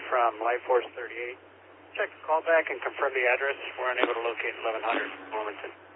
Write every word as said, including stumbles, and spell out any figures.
from Life Force thirty-eight. Check the call back and confirm the address. We're unable to locate eleven hundred Wilmington.